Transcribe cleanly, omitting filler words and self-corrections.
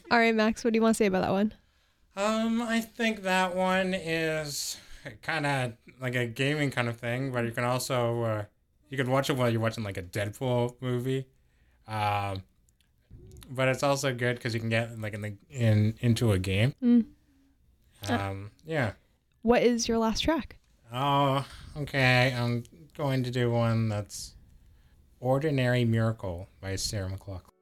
All right, Max, what do you want to say about that one? I think that one is kind of like a gaming kind of thing, but you can also you can watch it while you're watching like a Deadpool movie. Um, but it's also good because you can get like into a game. Mm. Uh, Yeah. what is your last track? Oh, okay. I'm going to do one that's "Ordinary Miracle" by Sarah McLachlan.